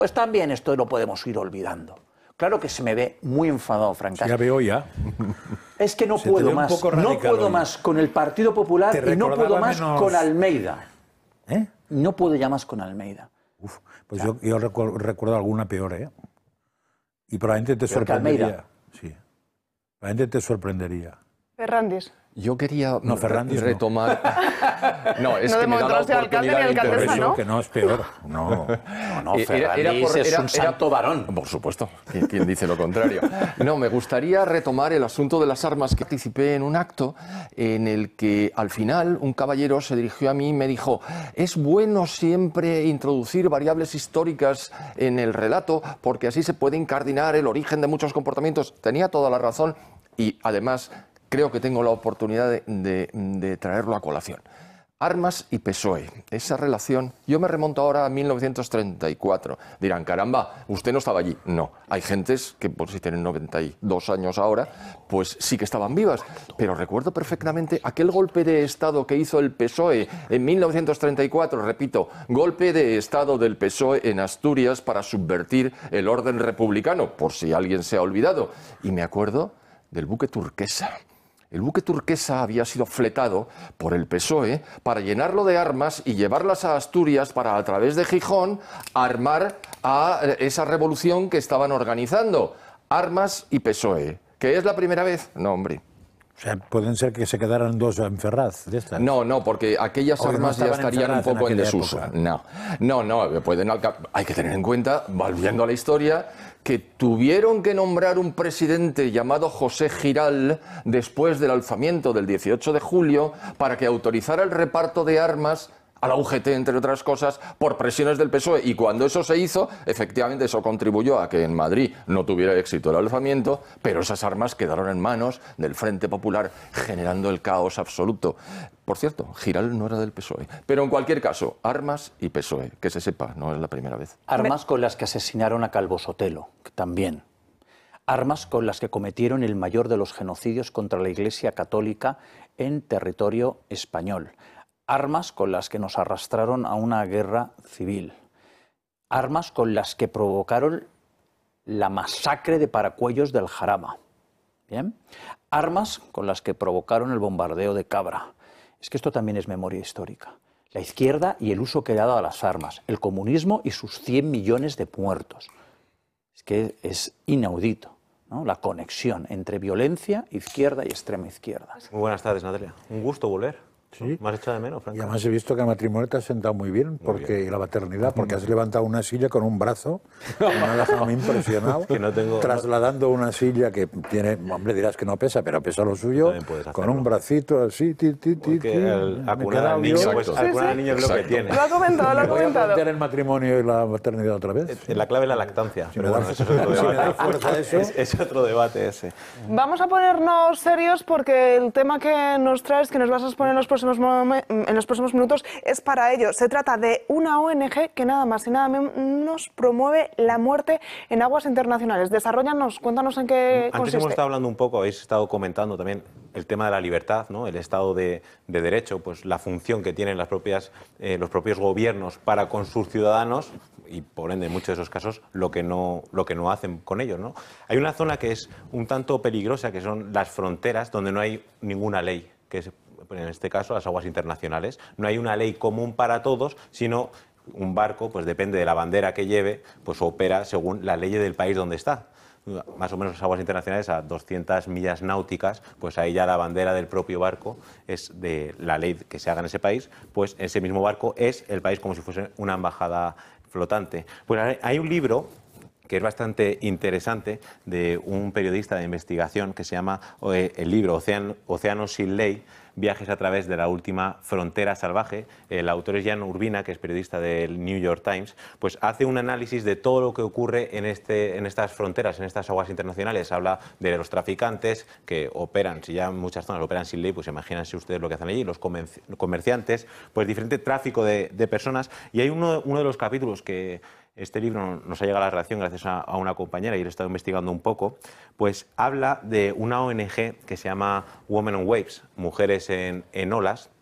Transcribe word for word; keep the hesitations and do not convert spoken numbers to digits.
Pues también esto lo podemos ir olvidando. Claro que se me ve muy enfadado, Francas. Ya veo ya. Es que no se puedo más. No puedo hoy. más con el Partido Popular y no puedo más menos... con Almeida. ¿Eh? No puedo ya más con Almeida. Uf, pues o sea, yo, yo recuerdo, recuerdo alguna peor, ¿eh? Y probablemente te sorprendería. Sí. Probablemente te sorprendería. Ferrandis. Yo quería no, Ferrandis retomar... No, no es no que me da la oportunidad de alcaldesa, ¿no? Que no es peor. No, no, no Ferrandis era, era por, era, es un santo era, varón. Por supuesto, quien dice lo contrario. No, me gustaría retomar el asunto de las armas, que participé en un acto en el que al final un caballero se dirigió a mí y me dijo: es bueno siempre introducir variables históricas en el relato porque así se puede incardinar el origen de muchos comportamientos. Tenía toda la razón y además... creo que tengo la oportunidad de, de, de traerlo a colación. Armas y P S O E, esa relación, yo me remonto ahora a mil novecientos treinta y cuatro. Dirán, caramba, usted no estaba allí. No, hay gentes que por si tienen noventa y dos años ahora, pues sí que estaban vivas. Pero recuerdo perfectamente aquel golpe de Estado que hizo el P S O E en mil novecientos treinta y cuatro, repito, golpe de Estado del P S O E en Asturias para subvertir el orden republicano, por si alguien se ha olvidado. Y me acuerdo del buque Turquesa. El buque Turquesa había sido fletado por el P S O E para llenarlo de armas y llevarlas a Asturias para, a través de Gijón, armar a esa revolución que estaban organizando. Armas y P S O E. ¿Que es la primera vez? No, hombre. O sea, pueden ser que se quedaran dos en Ferraz de estas. No, no, porque aquellas Hoy armas no ya estarían en un poco en en desuso. Época. No, no, no, pueden hay que tener en cuenta, volviendo a la historia, que tuvieron que nombrar un presidente llamado José Giral después del alzamiento del dieciocho de julio para que autorizara el reparto de armas a la U G T, entre otras cosas, por presiones del P S O E. Y cuando eso se hizo, efectivamente eso contribuyó a que en Madrid no tuviera éxito el alzamiento, pero esas armas quedaron en manos del Frente Popular, generando el caos absoluto. Por cierto, Giral no era del P S O E. Pero en cualquier caso, armas y P S O E, que se sepa, no es la primera vez. Armas con las que asesinaron a Calvo Sotelo, también. Armas con las que cometieron el mayor de los genocidios contra la Iglesia Católica en territorio español. Armas con las que nos arrastraron a una guerra civil. Armas con las que provocaron la masacre de Paracuellos del Jarama. ¿Bien? Armas con las que provocaron el bombardeo de Cabra. Es que esto también es memoria histórica. La izquierda y el uso que ha dado a las armas. El comunismo y sus cien millones de muertos. Es que es inaudito, ¿no? La conexión entre violencia, izquierda y extrema izquierda. Muy buenas tardes, Natalia. Un gusto volver. Sí. ¿Me has echado de menos, Franca? Y además he visto que el matrimonio te has sentado muy bien, porque muy bien. La paternidad, porque has levantado una silla con un brazo, que me ha dejado a mí impresionado, que no tengo... trasladando una silla que tiene, hombre, dirás que no pesa, pero pesa lo suyo, con un bracito así, ti, ti, ti, ti. Acunar al niño, pues, sí, acunar al niño es lo que tiene. Lo ha comentado, lo ha comentado. ¿Voy a plantear el matrimonio y la maternidad otra vez? La clave es la lactancia, si pero me bueno, da, eso es otro si debate. me da fuerza eso. Es, es otro debate ese. Vamos a ponernos serios porque el tema que nos traes, que nos vas a exponer en los próximos momentos, en los próximos minutos, es para ello. Se trata de una O N G que nada más y nada menos promueve la muerte en aguas internacionales. Desarróllanos, cuéntanos en qué Antes consiste. hemos estado hablando un poco, habéis estado comentando también el tema de la libertad, ¿no? El Estado de, de Derecho, pues la función que tienen las propias, eh, los propios gobiernos para con sus ciudadanos y por ende en muchos de esos casos lo que no, lo que no hacen con ellos, ¿no? Hay una zona que es un tanto peligrosa, que son las fronteras, donde no hay ninguna ley, que es en este caso las aguas internacionales. No hay una ley común para todos, sino un barco, pues depende de la bandera que lleve, pues opera según la ley del país donde está. Más o menos las aguas internacionales a doscientas millas náuticas, pues ahí ya la bandera del propio barco es de la ley que se haga en ese país, pues ese mismo barco es el país como si fuese una embajada flotante. Pues hay un libro que es bastante interesante, de un periodista de investigación que se llama eh, el libro Océano, Océano sin ley, viajes a través de la última frontera salvaje. El autor es Jan Urbina, que es periodista del New York Times, pues hace un análisis de todo lo que ocurre en, este, en estas fronteras, en estas aguas internacionales. Habla de los traficantes que operan, si ya en muchas zonas operan sin ley, pues imagínense ustedes lo que hacen allí, los comerciantes, pues diferente tráfico de, de personas. Y hay uno, uno de los capítulos que... Este libro nos ha llegado a la redacción gracias a, a una compañera y lo he estado investigando un poco, pues habla de una O N G que se llama Women on Waves, Mujeres en, en Olas,